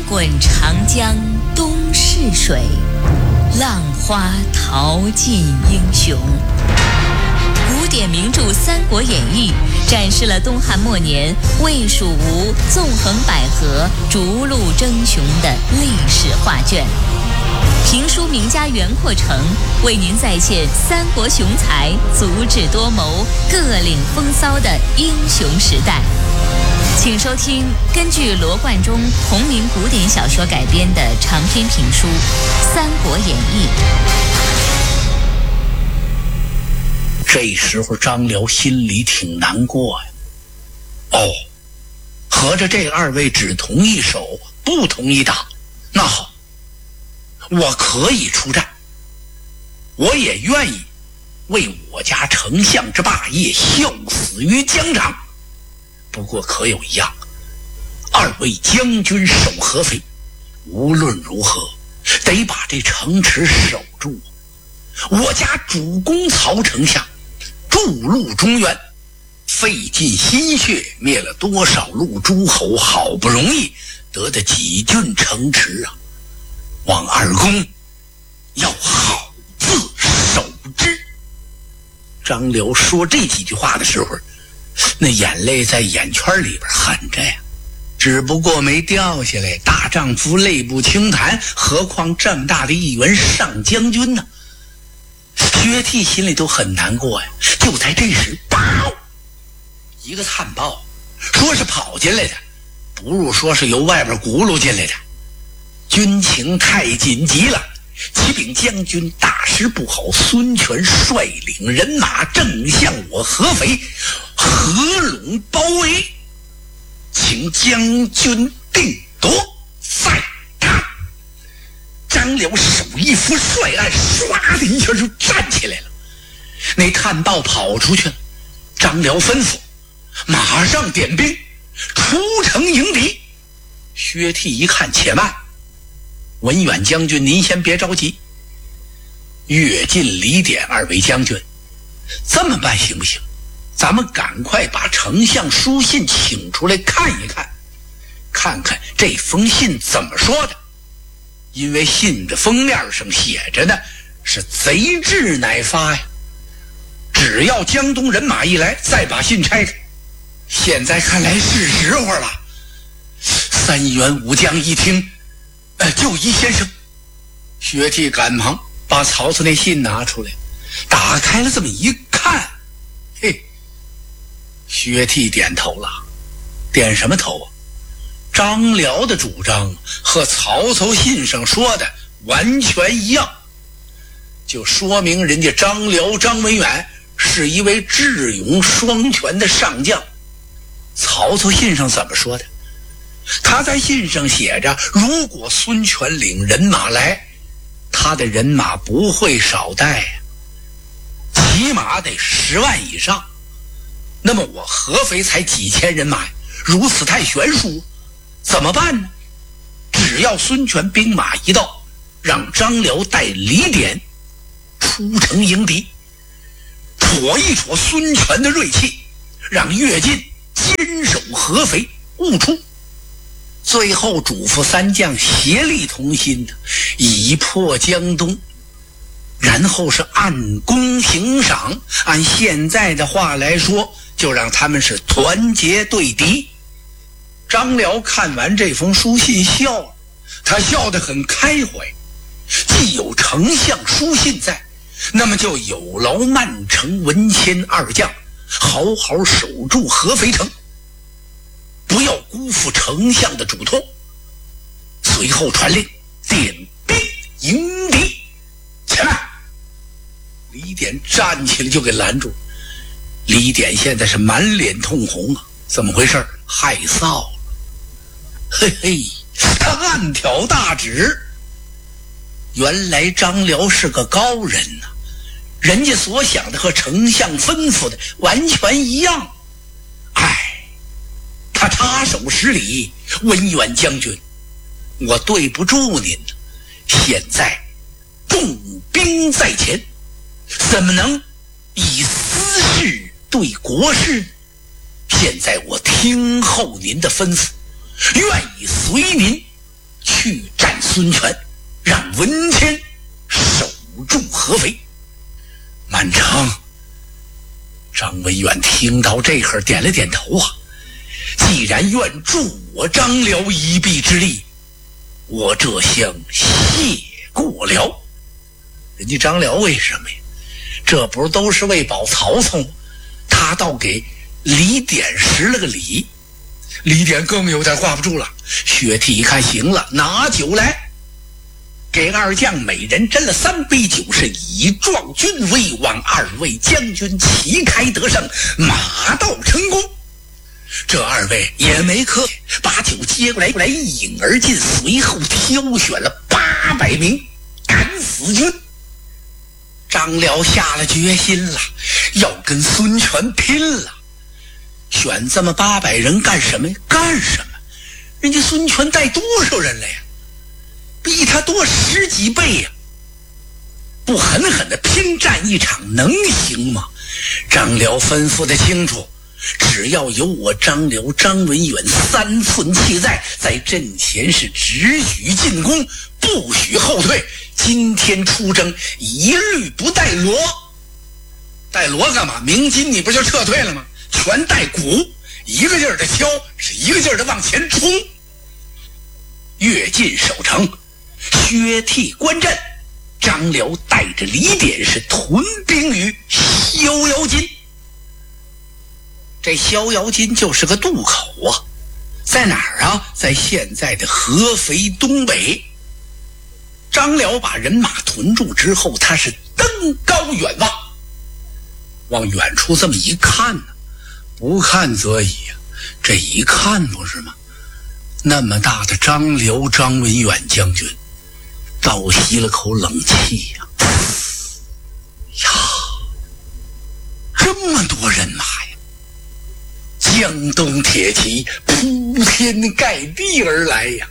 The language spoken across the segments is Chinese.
滚长江东逝水，浪花淘尽英雄。古典名著《三国演义》展示了东汉末年魏蜀吴纵横捭阖、逐鹿争雄的历史画卷。评书名家袁阔成为您再现三国雄才足智多谋、各领风骚的英雄时代。请收听根据罗贯中同名古典小说改编的长篇评书《三国演义》。 这时候张辽心里挺难过呀。合着这二位只同意守，不同意打。那好，我可以出战，我也愿意为我家丞相之霸业效死于疆场。不过可有一样，二位将军守合肥，无论如何得把这城池守住。我家主公曹丞相筑路中原，费尽心血灭了多少路诸侯，好不容易得的几郡城池啊！望二公要好自守之。张辽说这几句话的时候，那眼泪在眼圈里边含着呀，只不过没掉下来。大丈夫泪不轻弹，何况这么大的一员上将军呢？薛悌心里都很难过呀。就在这时，一个探报，说是跑进来的，不如说是由外边轱辘进来的。军情太紧急了，启禀将军，大事不好，孙权率领人马正向我合肥，合拢包围，请将军定夺。再看张辽手一扶帅案，唰的一下就站起来了。那探报跑出去了，张辽吩咐马上点兵出城迎敌。薛悌一看，且慢，文远将军您先别着急，乐进、李典二位将军，这么办行不行？咱们赶快把丞相书信请出来看一看，看看这封信怎么说的。因为信的封面上写着呢，是贼至乃发呀。只要江东人马一来，再把信拆开。现在看来是时候了。三员武将一听，就一先生。薛悌赶忙把曹操那信拿出来，打开了这么一看，嘿，薛悌点头了。点什么头啊？张辽的主张和曹操信上说的完全一样，就说明人家张辽张文远是一位智勇双全的上将。曹操信上怎么说的？他在信上写着，如果孙权领人马来，他的人马不会少带呀，起码得10万以上。那么我合肥才几千人马，如此太悬殊，怎么办呢？只要孙权兵马一到，让张辽带李典出城迎敌，戳一戳孙权的锐气，让乐进坚守合肥，勿出。最后嘱咐三将协力同心，以破江东。然后是按功行赏，按现在的话来说，就让他们是团结对敌。张辽看完这封书信笑了，他笑得很开怀。既有丞相书信在，那么就有劳曼城、文谦二将好好守住合肥城，不要辜负丞相的嘱托。随后传令点兵迎敌。前来！李典站起来就给拦住。李典现在是满脸通红啊，怎么回事？害臊了。嘿嘿，他暗挑大指。原来张辽是个高人呐，人家所想的和丞相吩咐的完全一样。他插手施礼，文远将军，我对不住您了。现在重兵在前，怎么能以私事对国事？现在我听候您的吩咐，愿意随您去战孙权，让文谦守住合肥。满城，张文远听到这会儿点了点头啊，既然愿助我张辽一臂之力，我这厢谢过了。人家张辽为什么呀？这不是都是为保曹操吗？他倒给李典施了个礼。李典更有点挂不住了，薛悌一看行了，拿酒来，给二将每人斟了3杯酒，是以壮军威，望二位将军旗开得胜，马到成功。这二位也没客气，把酒接过来一饮而尽，随后挑选了800名敢死军。张辽下了决心了，要跟孙权拼了。选这么800人干什么呀？干什么？人家孙权带多少人了呀？比他多10几倍呀！不狠狠的拼战一场能行吗？张辽吩咐的清楚，只要有我张辽、张文远3寸气在阵前是只许进攻，不许后退。今天出征一律不带锣。带锣干嘛？明金你不就撤退了吗？全带鼓，一个劲儿的敲，是一个劲儿的往前冲。越进守城，薛悌关阵，张辽带着李典是屯兵于逍遥津。这逍遥津就是个渡口啊，在哪儿啊？在现在的合肥东北。张辽把人马屯住之后，他是登高远望，往远处这么一看呢，不看则已呀，这一看不是吗？那么大的张辽、张文远将军，倒吸了口冷气呀！这么多人马呀，江东铁骑铺天盖地而来呀！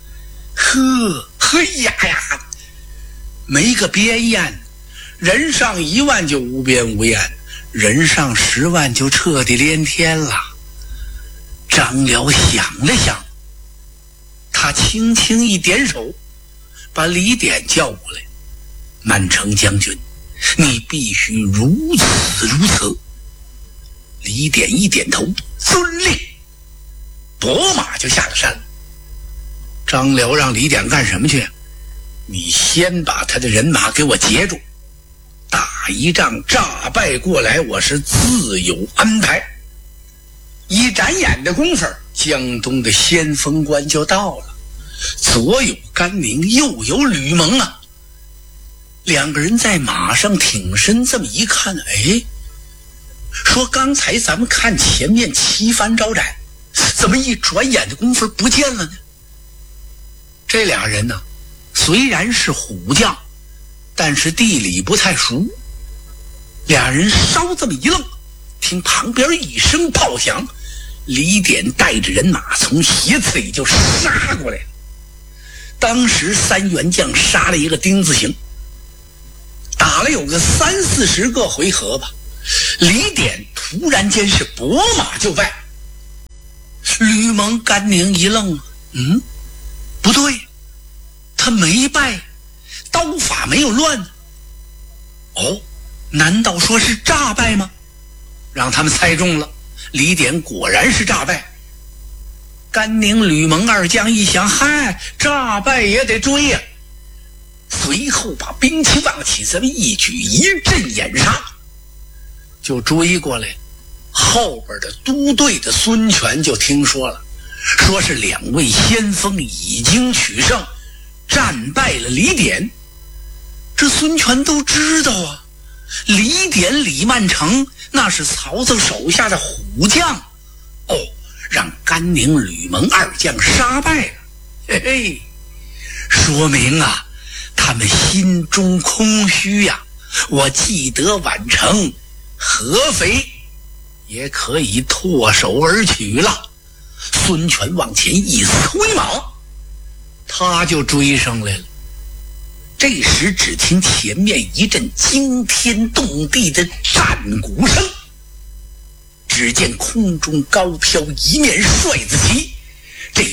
嘿呀，没个边沿，人上1万就无边无沿，人上10万就彻底连天了。张辽想了想，他轻轻一点手，把李典叫过来。满城将军，你必须如此如此。李典一点头，遵令，夺马就下了山。张辽让李典干什么去？你先把他的人马给我截住，打一仗诈败过来，我是自有安排。一眨眼的功夫，江东的先锋官就到了，左有甘宁，右有吕蒙啊。2个人在马上挺身，这么一看，说刚才咱们看前面旗帆招展，怎么一转眼的功夫不见了呢？这俩人呢，虽然是虎将，但是地理不太熟。俩人稍这么一愣，听旁边一声炮响，李典带着人马从斜刺里就杀过来了。当时3员将杀了一个丁字形，打了有个30-40个回合吧。李典突然间是拨马就败。吕蒙、甘宁一愣，不对，他没败，刀法没有乱。难道说是诈败吗？让他们猜中了，李典果然是诈败。甘宁、吕蒙2将一想，诈败也得追呀，随后把兵器望起，这么一举，一阵掩杀，就追过来。后边的都队的孙权就听说了，说是2位先锋已经取胜，战败了李典。这孙权都知道啊，李典、李曼成那是曹操手下的虎将，让甘宁、吕蒙2将杀败了。说明啊，他们心中空虚呀。我既得宛城，合肥也可以唾手而取了。孙权往前一催马，他就追上来了。这时只听前面一阵惊天动地的战鼓声，只见空中高飘一面帅子旗，这面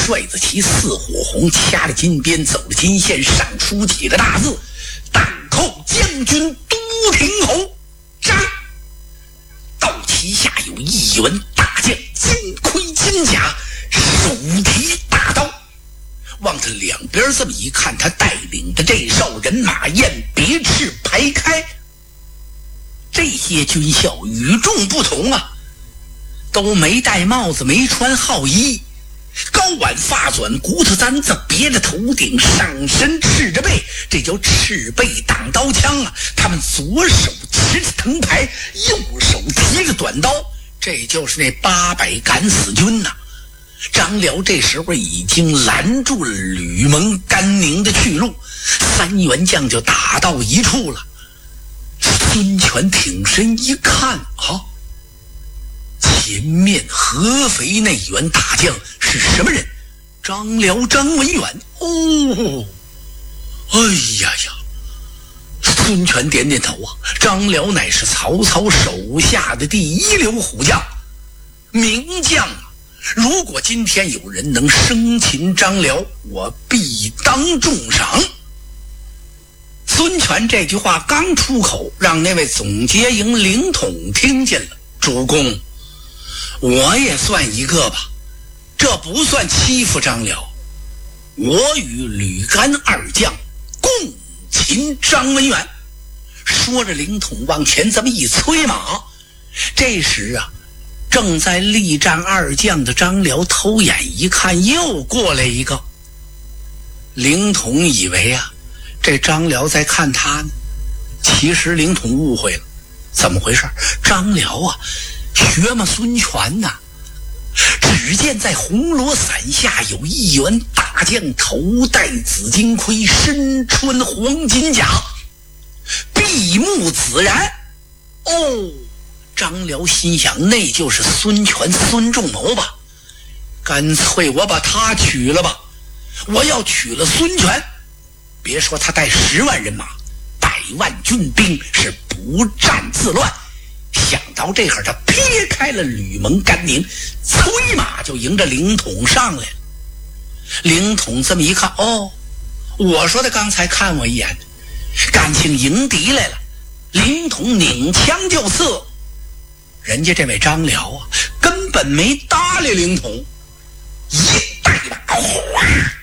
帅子旗似火红，掐着金边走了金线，上书几个大字：大寇将军都亭侯张。到旗下有一员大将，金盔金甲，手提大刀。往他两边这么一看，他带领的这哨人马雁别翅排开。这些军校与众不同啊，都没戴帽子，没穿号衣，高挽发卷，骨头簪子别着头顶，上身赤着背，这叫赤背挡刀枪啊。他们左手持着藤牌，右手提着短刀，这就是那800敢死军呐。张辽这时候已经拦住了吕蒙、甘宁的去路，三员将就打到一处了。孙权挺身一看啊，前面合肥那员大将是什么人？张辽，张文远。哦，哎呀呀！孙权点点头啊，张辽乃是曹操手下的第一流虎将，名将啊！如果今天有人能生擒张辽，我必当重赏。孙权这句话刚出口，让那位总结营凌统听见了。主公，我也算一个吧，这不算欺负张辽。我与吕甘二将共擒张文远。说着，凌统往前这么一催马。这时啊，正在力战二将的张辽偷眼一看，又过来一个。凌统以为啊，这张辽在看他呢，其实凌统误会了。怎么回事？张辽啊，学嘛孙权呐。只见在红罗伞下有一员大将，头戴紫金盔，身穿黄金甲，闭目自然。哦，张辽心想，那就是孙权孙仲谋吧？干脆我把他取了吧。我要取了孙权，别说他带10万人马，100万军兵是不战自乱。想到这会儿，他撇开了吕蒙、甘宁，催马就迎着凌统上来了。凌统这么一看，哦，我说的刚才看我一眼，感情迎敌来了。凌统拧枪就刺，人家这位张辽啊，根本没搭理凌统，一带把哗，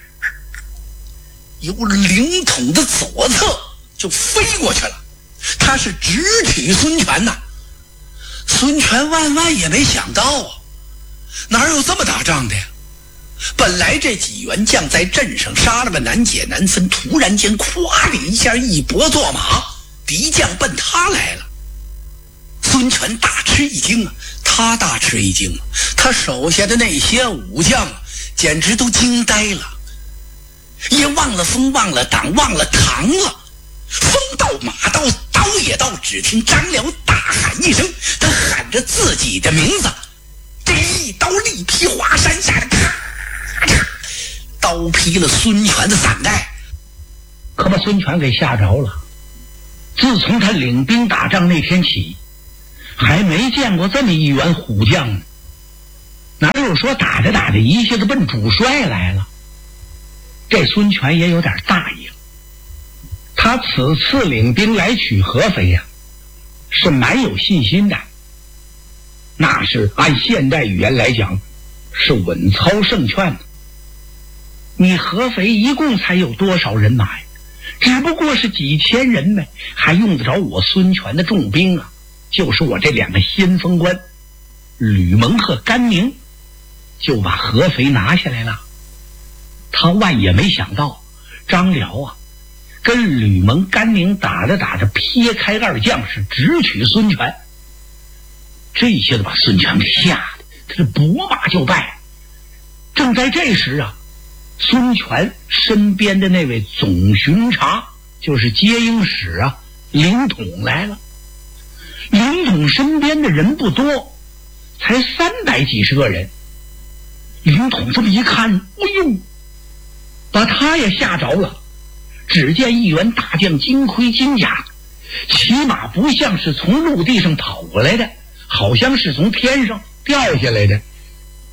由凌统的左侧就飞过去了。他是直取孙权呐。孙权万万也没想到啊，哪有这么打仗的呀？本来这几员将在阵上杀了个难解难分，突然间咵的一下一搏坐马，敌将奔他来了。孙权大吃一惊啊，他大吃一惊啊，他手下的那些武将啊，简直都惊呆了，也忘了风，忘了挡，忘了扛了。风到马到，刀也到，只听张辽大喊一声，他喊着自己的名字，这一刀力劈华山下的，咔嚓，刀劈了孙权的伞盖， 可把孙权给吓着了。自从他领兵打仗那天起，还没见过这么一员虎将呢。哪有说打着打着一下子奔主帅来了？这孙权也有点大意了。他此次领兵来取合肥呀，是蛮有信心的，那是按现代语言来讲，是稳操胜券的。你合肥一共才有多少人马呀？只不过是几千人呗，还用得着我孙权的重兵啊？就是我这2个先锋官吕蒙和甘宁，就把合肥拿下来了。他万也没想到，张辽啊，跟吕蒙、甘宁打着打着，撇开二将，是直取孙权。这下子把孙权给吓得，他是拨马就败。正在这时啊，孙权身边的那位总巡察，就是接应使啊，凌统来了。凌统身边的人不多，才300几十个人。凌统这么一看，哎呦，把他也吓着了。只见一员大将，金盔金甲，骑马不像是从陆地上跑过来的，好像是从天上掉下来的。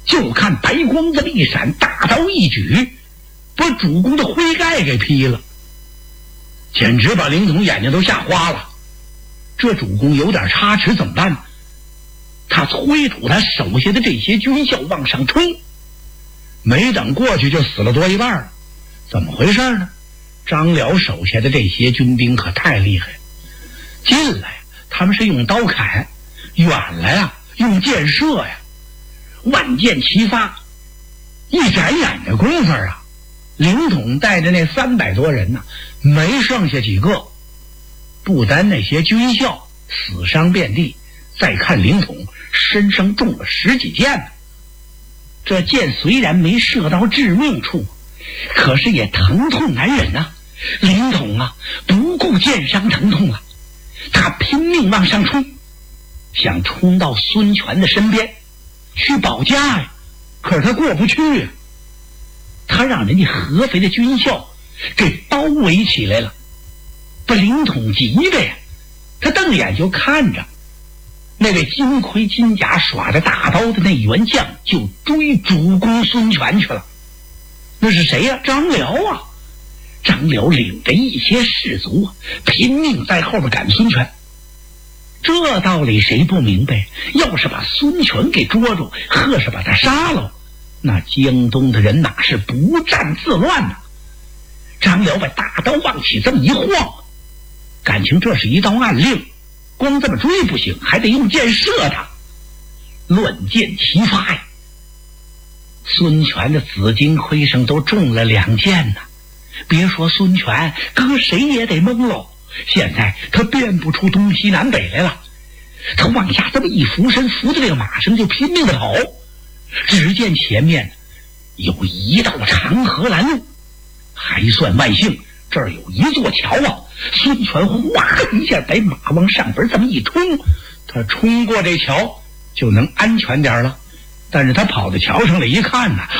就看白光这么一闪，大刀一举，把主公的盔盖给劈了，简直把凌统眼睛都吓花了。这主公有点差池怎么办呢？他催促他手下的这些军校往上冲，没等过去就死了多一半了。怎么回事呢？张辽手下的这些军兵可太厉害了，近来他们是用刀砍，远来啊用箭射呀，万箭齐发。一眨眼的功夫啊，凌统带着那300多人呢，没剩下几个。不单那些军校死伤遍地，再看凌统身上中了10几箭呢。这箭虽然没射到致命处，可是也疼痛难忍啊。凌统啊不顾箭伤疼痛了，他拼命往上冲，想冲到孙权的身边去保驾呀。可是他过不去啊，他让人家合肥的军校给包围起来了，把凌统急的呀，他瞪眼就看着那位金盔金甲耍着大刀的那员将就追主公孙权去了。那是谁呀？张辽啊！张辽领着一些士卒拼命在后边赶孙权。这道理谁不明白？要是把孙权给捉住，或是把他杀了，那江东的人哪是不战自乱呢？张辽把大刀往起这么一晃，感情这是一道暗令，光这么追不行，还得用箭射他。乱箭齐发呀！孙权的紫金盔上都中了2箭呢。别说孙权，搁谁也得懵喽。现在他辨不出东西南北来了，他往下这么一俯身，伏在这个马上就拼命的跑。只见前面有一道长河拦路，还算万幸，这儿有一座桥啊。孙权哗一下把马往上边这么一冲，他冲过这桥就能安全点了。但是他跑到桥上来一看呢，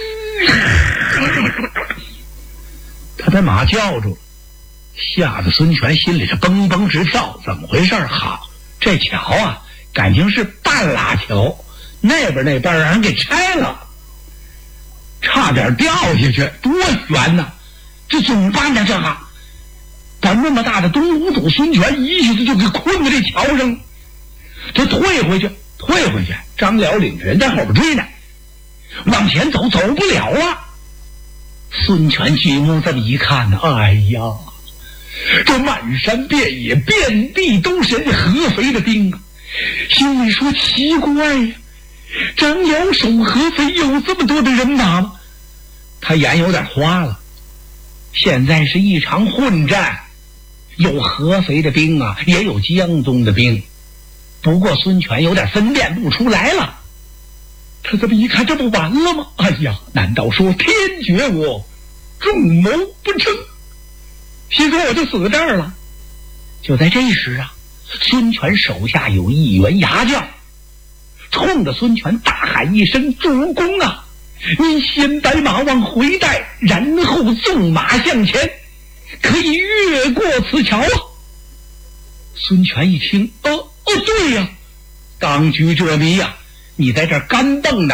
他把马叫住了，吓得孙权心里是蹦蹦直跳。怎么回事？好，这桥啊感情是半拉桥，那边那半让人给拆了，差点掉下去，多悬呐！这怎么办呢？这个把那么大的东吴主孙权一下子就给困在这桥上，他退回去，张辽领着人在后边追呢，往前走不了了。孙权进屋这么一看呢，哎呀，这满山遍野遍地都是人合肥的兵啊，心里说奇怪呀，张辽守合肥有这么多的人马吗？他眼有点花了。现在是一场混战，有合肥的兵啊，也有江东的兵，不过孙权有点分辨不出来了。他这么一看，这不完了吗？哎呀，难道说天绝我，众谋不成？心说我就死这儿了。就在这时啊，孙权手下有一员牙将冲着孙权大喊一声：“主公啊，您先摆马往回带，然后纵马向前，可以越过此桥啊。”孙权一听，对呀，当局者迷呀，你在这儿干蹦呢，